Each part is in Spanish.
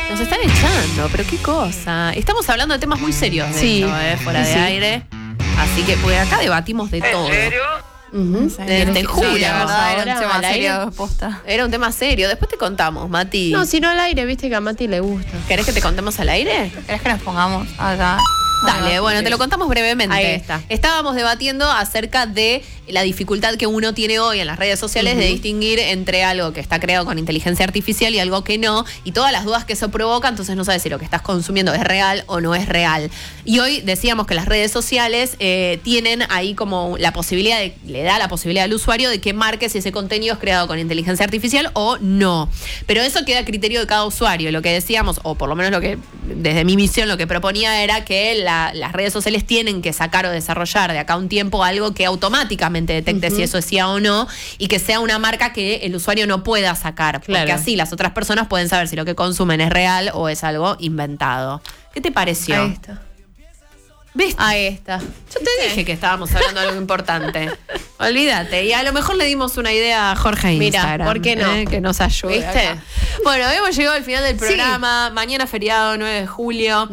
Nos están echando, pero qué cosa. Estamos hablando de temas muy serios, de hecho, fuera de aire. Así que, pues acá debatimos de todo. ¿En serio? Te juro. Sí, la verdad, era un tema al aire. serio, posta. Era un tema serio. Después te contamos, Mati. No, si no al aire, viste que a Mati le gusta. ¿Querés que te contemos al aire? ¿Querés que nos pongamos acá? Dale, bueno, te lo contamos brevemente. Ahí está. Estábamos debatiendo acerca de la dificultad que uno tiene hoy en las redes sociales de distinguir entre algo que está creado con inteligencia artificial y algo que no, y todas las dudas que eso provoca, entonces no sabes si lo que estás consumiendo es real o no es real. Y hoy decíamos que las redes sociales tienen ahí como la posibilidad, le da la posibilidad al usuario de que marque si ese contenido es creado con inteligencia artificial o no. Pero eso queda a criterio de cada usuario. Lo que decíamos, o por lo menos lo que desde mi misión lo que proponía era que las redes sociales tienen que sacar o desarrollar de acá a un tiempo algo que automáticamente detecte si eso es sí o no, y que sea una marca que el usuario no pueda sacar, porque así las otras personas pueden saber si lo que consumen es real o es algo inventado. ¿Qué te pareció? Ahí está. ¿Viste? Ahí está. Yo te dije que estábamos hablando de algo importante. Olvídate. Y a lo mejor le dimos una idea a Jorge en Mira, Instagram. ¿por qué no? Que nos ayude. ¿Viste? Acá. Bueno, hemos llegado al final del programa. Mañana feriado, 9 de julio.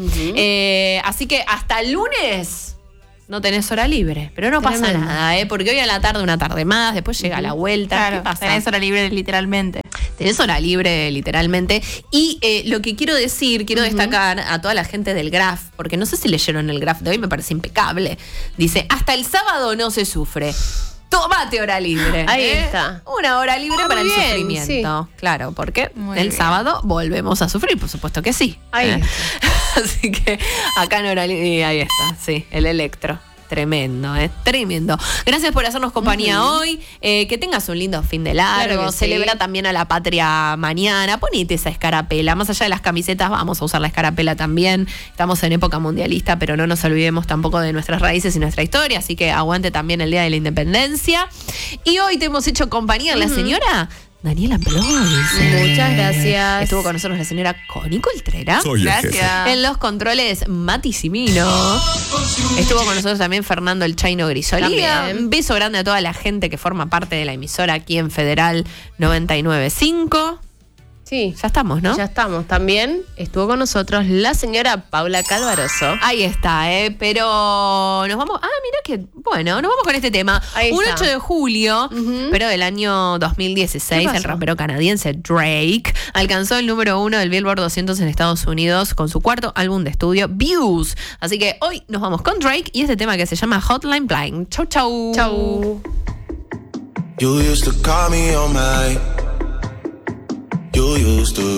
Así que hasta el lunes no tenés hora libre. Pero no pasa nada, porque hoy a la tarde una tarde más, después llega la vuelta. Claro, ¿qué pasa? tenés hora libre literalmente. Tenés hora libre, literalmente. Y lo que quiero decir, quiero destacar a toda la gente del Graf, porque no sé si leyeron el Graf de hoy, me parece impecable. Dice, hasta el sábado no se sufre. Tómate hora libre. Ahí está. Una hora libre para el bien, sufrimiento. Claro, porque Muy el bien. sábado volvemos a sufrir, por supuesto que sí. Ahí. Así que acá en hora libre, ahí está, sí, el electro. Tremendo, tremendo. Gracias por hacernos compañía hoy. Que tengas un lindo fin de largo. Claro que sí. Celebra también a la patria mañana. Ponete esa escarapela. Más allá de las camisetas, vamos a usar la escarapela también. Estamos en época mundialista, pero no nos olvidemos tampoco de nuestras raíces y nuestra historia. Así que aguante también el Día de la Independencia. Y hoy te hemos hecho compañía la señora Daniela Blois. Muchas gracias. Estuvo con nosotros la señora Connie Coltrera. Soy el jefe. Gracias. En los controles, Mati Simino. Estuvo con nosotros también Fernando el Chaino Grisolía. También. Un beso grande a toda la gente que forma parte de la emisora aquí en Federal 99.5. Sí. Ya estamos, ¿no? Ya estamos. También estuvo con nosotros la señora Paula Calvaroso. Ahí está, pero nos vamos. Mira que. Bueno, nos vamos con este tema. Ahí Un está. 8 de julio, pero del año 2016, ¿Qué pasó? el rapero canadiense Drake alcanzó el número 1 del Billboard 200 en Estados Unidos con su cuarto álbum de estudio, Views. Así que hoy nos vamos con Drake y este tema que se llama Hotline Bling. Chau, chau. Chau. You used to call me on my. You used to